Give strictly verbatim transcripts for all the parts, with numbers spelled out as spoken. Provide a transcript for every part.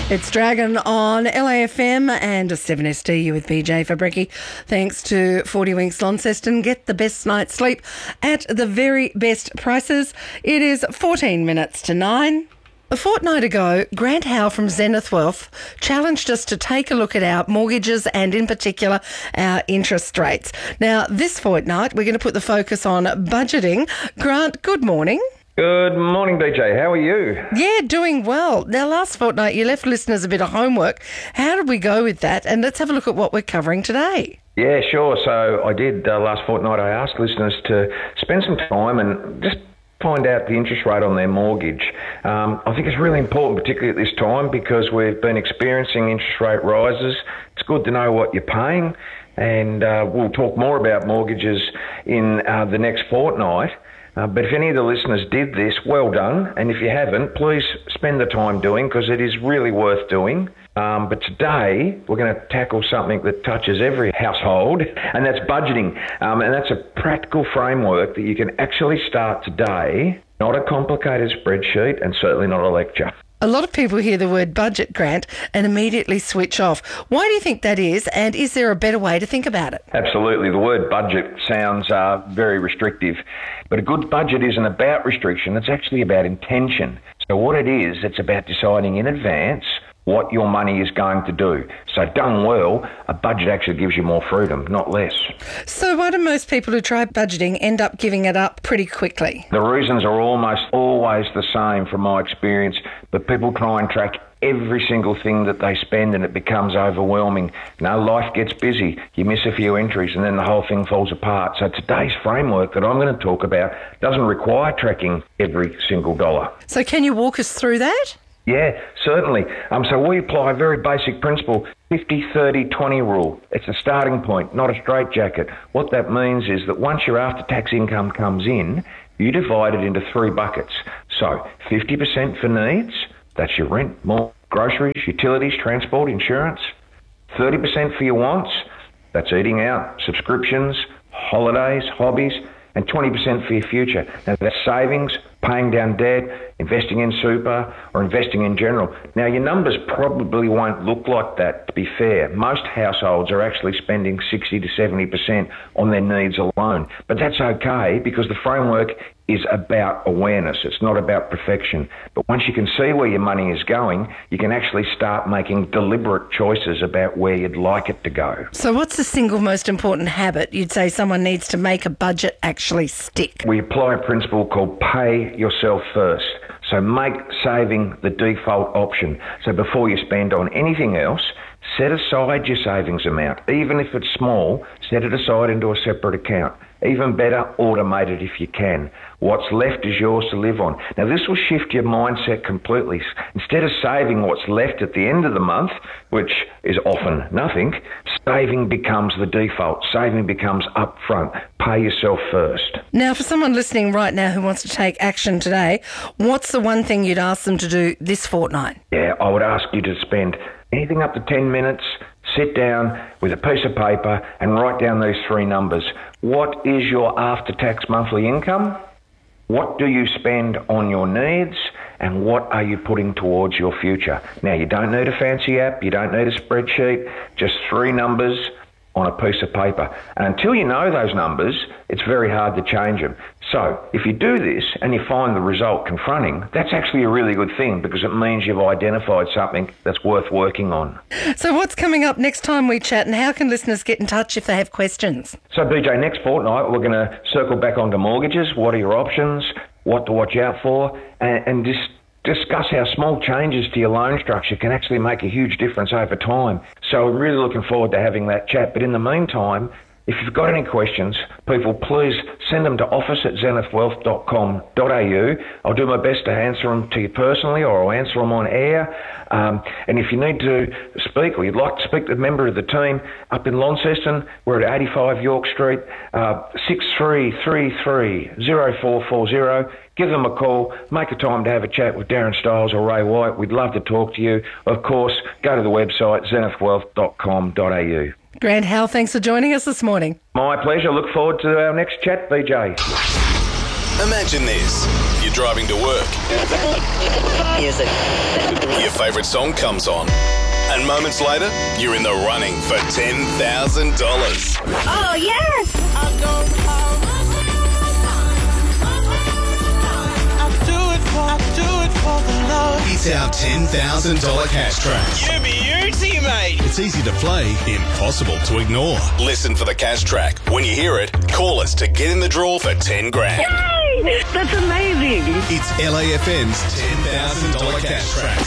It's Dragon on L A F M and seven S D. You with B J Fabricki. Thanks to forty Winks Launceston. Get the best night's sleep at the very best prices. It is fourteen minutes to nine. A fortnight ago, Grant Howe from Zenith Wealth challenged us to take a look at our mortgages and, in particular, our interest rates. Now, this fortnight, we're going to put the focus on budgeting. Grant, good morning. Good morning, B J. How are you? Yeah, doing well. Now, last fortnight, you left listeners a bit of homework. How did we go with that? And let's have a look at what we're covering today. Yeah, sure. So I did uh, last fortnight. I asked listeners to spend some time and just find out the interest rate on their mortgage. Um, I think it's really important, particularly at this time, because we've been experiencing interest rate rises. It's good to know what you're paying, and uh, we'll talk more about mortgages in uh, the next fortnight. Uh, but if any of the listeners did this, well done. And if you haven't, please spend the time doing, because it is really worth doing. Um, but today, we're going to tackle something that touches every household, and that's budgeting. Um, and that's a practical framework that you can actually start today, not a complicated spreadsheet, and certainly not a lecture. A lot of people hear the word budget, Grant, and immediately switch off. Why do you think that is, and is there a better way to think about it? Absolutely. The word budget sounds uh, very restrictive, but a good budget isn't about restriction. It's actually about intention. So what it is, it's about deciding in advance what your money is going to do. So done well, a budget actually gives you more freedom, not less. So why do most people who try budgeting end up giving it up pretty quickly? The reasons are almost always the same from my experience, but people try and track every single thing that they spend and it becomes overwhelming. No, life gets busy. You miss a few entries and then the whole thing falls apart. So today's framework that I'm going to talk about doesn't require tracking every single dollar. So can you walk us through that? Yeah, certainly. Um, so we apply a very basic principle, fifty thirty twenty rule. It's a starting point, not a straitjacket. What that means is that once your after-tax income comes in, you divide it into three buckets. So fifty percent for needs, that's your rent, more groceries, utilities, transport, insurance. thirty percent for your wants, that's eating out, subscriptions, holidays, hobbies, and twenty percent for your future. Now that's savings, paying down debt, investing in super, or investing in general. Now your numbers probably won't look like that, to be fair. Most households are actually spending sixty to seventy percent on their needs alone. But that's okay, because the framework is about awareness. It's not about perfection. But once you can see where your money is going, you can actually start making deliberate choices about where you'd like it to go. So what's the single most important habit you'd say someone needs to make a budget actually stick? We apply a principle called pay yourself first. So make saving the default option. So before you spend on anything else, set aside your savings amount. Even if it's small, set it aside into a separate account. Even better, automate it if you can. What's left is yours to live on. Now, this will shift your mindset completely. Instead of saving what's left at the end of the month, which is often nothing, saving becomes the default. Saving becomes upfront. Pay yourself first. Now, for someone listening right now who wants to take action today, what's the one thing you'd ask them to do this fortnight? Yeah, I would ask you to spend anything up to ten minutes, sit down with a piece of paper and write down these three numbers. What is your after-tax monthly income? What do you spend on your needs? And what are you putting towards your future? Now, you don't need a fancy app. You don't need a spreadsheet. Just three numbers on a piece of paper. And until you know those numbers, it's very hard to change them. So if you do this and you find the result confronting, that's actually a really good thing, because it means you've identified something that's worth working on. So what's coming up next time we chat, and how can listeners get in touch if they have questions? So B J, next fortnight we're going to circle back onto mortgages. What are your options? What to watch out for? And, and just discuss how small changes to your loan structure can actually make a huge difference over time. So I'm really looking forward to having that chat. But in the meantime, if you've got any questions, people, please send them to office at zenith wealth dot com dot a u. I'll do my best to answer them to you personally, or I'll answer them on air. Um, and if you need to speak, or you'd like to speak to a member of the team up in Launceston, we're at eighty-five York Street, uh, six three three three, zero four four zero. Give them a call, make a time to have a chat with Darren Stiles or Ray White. We'd love to talk to you. Of course, go to the website, zenith wealth dot com dot a u. Grant Howe, thanks for joining us this morning. My pleasure. Look forward to our next chat, B J. Imagine this. You're driving to work. Music. Your favourite song comes on. And moments later, you're in the running for ten thousand dollars. Oh, yes! I go I do it for, I do it for the love. It's our ten thousand dollars cash track. You beauty, mate. It's easy to play, impossible to ignore. Listen for the cash track. When you hear it, call us to get in the draw for ten grand. Yay! That's amazing. It's L A F M's ten thousand dollars cash track.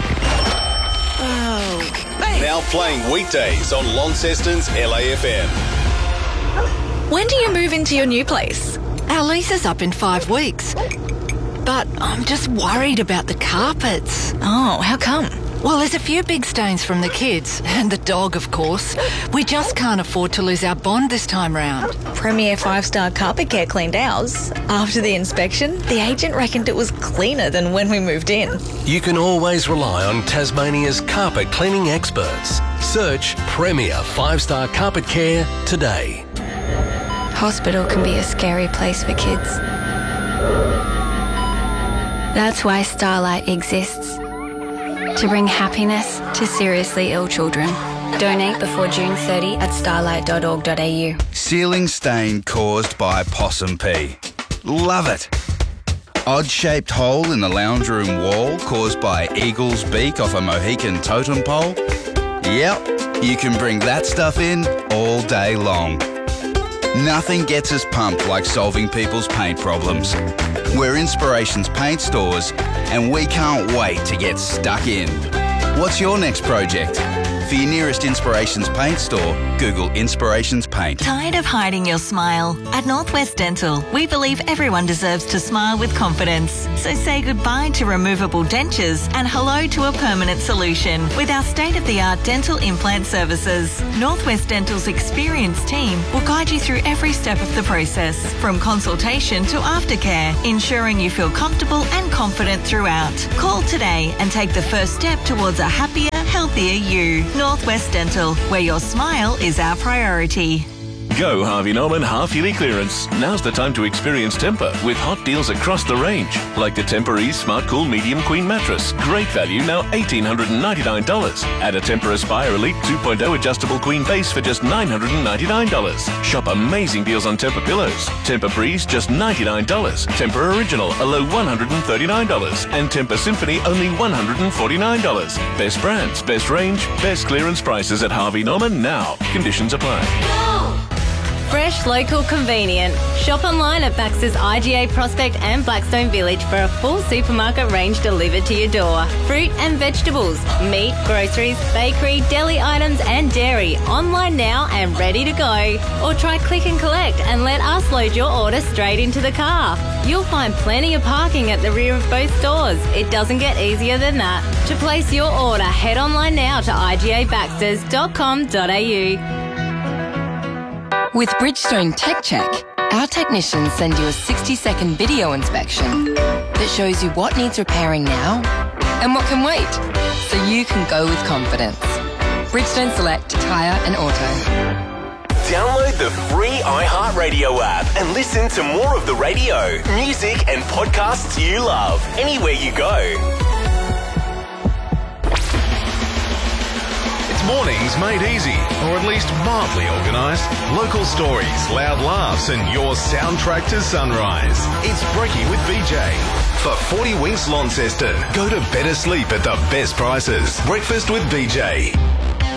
Oh. Now playing weekdays on Launceston's L A F M. When do you move into your new place? Our lease is up in five weeks. But I'm just worried about the carpets. Oh, how come? Well, there's a few big stains from the kids, and the dog, of course. We just can't afford to lose our bond this time round. Premier five-star Carpet Care cleaned ours. After the inspection, the agent reckoned it was cleaner than when we moved in. You can always rely on Tasmania's carpet cleaning experts. Search Premier five-star Carpet Care today. Hospital can be a scary place for kids. That's why Starlight exists. To bring happiness to seriously ill children. Donate before June thirtieth at starlight dot org dot a u. Ceiling stain caused by possum pee. Love it. Odd-shaped hole in the lounge room wall caused by eagle's beak off a Mohican totem pole. Yep, you can bring that stuff in all day long. Nothing gets us pumped like solving people's paint problems. We're Inspirations Paint Stores, and we can't wait to get stuck in. What's your next project? For your nearest Inspirations Paint store, Google Inspirations Paint. Tired of hiding your smile? At Northwest Dental, we believe everyone deserves to smile with confidence. So say goodbye to removable dentures and hello to a permanent solution with our state-of-the-art dental implant services. Northwest Dental's experienced team will guide you through every step of the process, from consultation to aftercare, ensuring you feel comfortable and confident throughout. Call today and take the first step towards a happier, healthier you. Northwest Dental, where your smile is our priority. Go Harvey Norman half-yearly clearance. Now's the time to experience Tempur with hot deals across the range. Like the Tempur Ease Smart Cool Medium Queen Mattress. Great value, now one thousand eight hundred ninety-nine dollars. Add a Tempur Aspire Elite two point oh adjustable queen base for just nine hundred ninety-nine dollars. Shop amazing deals on Tempur pillows. Tempur Breeze, just ninety-nine dollars. Tempur Original, a low one hundred thirty-nine dollars. And Tempur Symphony, only one hundred forty-nine dollars. Best brands, best range, best clearance prices at Harvey Norman now. Conditions apply. Fresh, local, convenient. Shop online at Baxter's I G A Prospect and Blackstone Village for a full supermarket range delivered to your door. Fruit and vegetables, meat, groceries, bakery, deli items and dairy. Online now and ready to go. Or try click and collect and let us load your order straight into the car. You'll find plenty of parking at the rear of both stores. It doesn't get easier than that. To place your order, head online now to i g a baxters dot com dot a u. With Bridgestone Tech Check, our technicians send you a sixty-second video inspection that shows you what needs repairing now and what can wait, so you can go with confidence. Bridgestone Select Tyre and Auto. Download the free iHeartRadio app and listen to more of the radio, music and podcasts you love anywhere you go. Mornings made easy, or at least mildly organised. Local stories, loud laughs, and your soundtrack to sunrise. It's Brekkie with B J. For forty winks Launceston, go to better sleep at the best prices. Breakfast with B J.